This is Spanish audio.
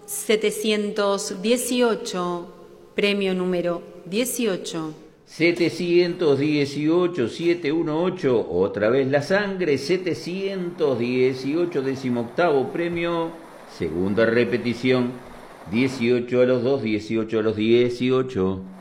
718, premio número 18. 718, 718, otra vez la sangre, 718, 18º premio, segunda repetición, 18 a los 2, 18 a los 18.